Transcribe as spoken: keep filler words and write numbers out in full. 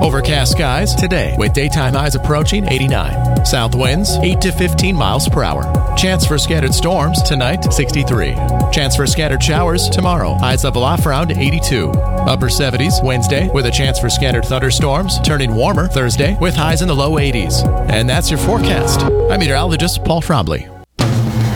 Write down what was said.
Overcast skies today with daytime highs approaching eighty-nine. South winds eight to fifteen miles per hour. Chance for scattered storms tonight, sixty-three. Chance for scattered showers tomorrow. Highs level off around eighty-two. Upper seventies Wednesday with a chance for scattered thunderstorms, turning warmer Thursday with highs in the low eighties. And that's your forecast. I'm meteorologist Paul Trombley.